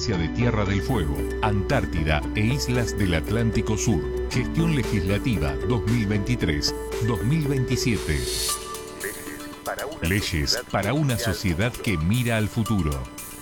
provincia de Tierra del Fuego, Antártida e islas del Atlántico Sur. Gestión Legislativa 2023-2027. Leyes para una sociedad que mira al futuro.